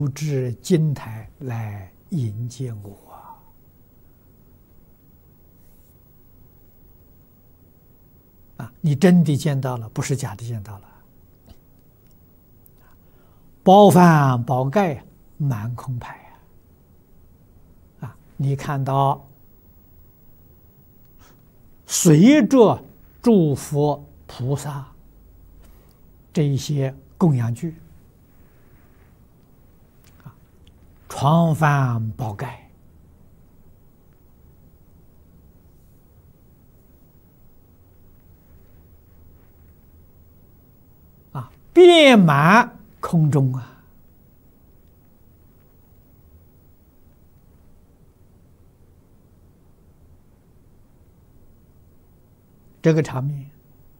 至金台来迎接我你真的见到了，不是假的见到了。包饭包盖满空牌你看到随着诸佛菩萨这一些供养具床幡宝盖遍满空中这个场面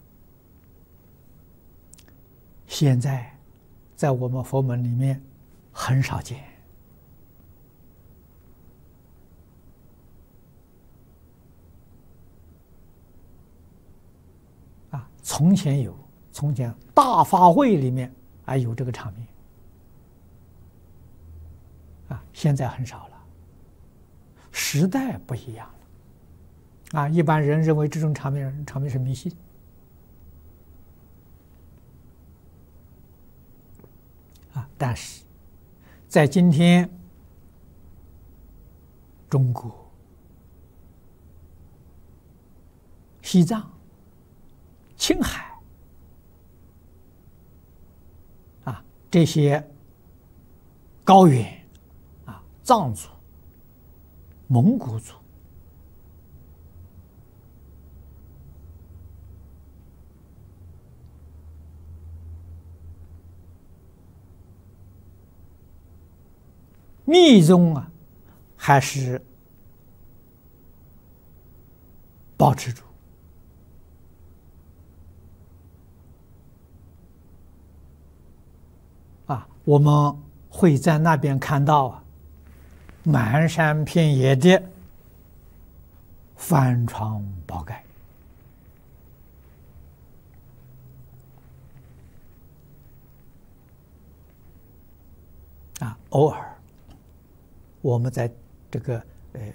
现在在我们佛门里面很少见从前有，从前大法会里面有这个场面现在很少了，时代不一样了一般人认为这种场面是迷信但是在今天中国、西藏、青海这些高原藏族、蒙古族密宗还是保持住我们会在那边看到满山遍野的幡床宝盖偶尔我们在这个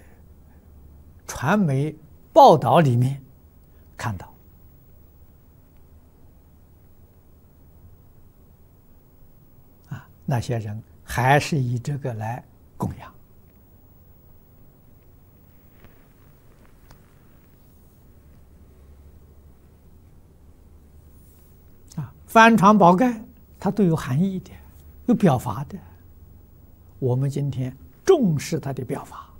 传媒报道里面看到那些人还是以这个来供养幡床宝盖它都有含义的，有表法的，我们今天重视它的表法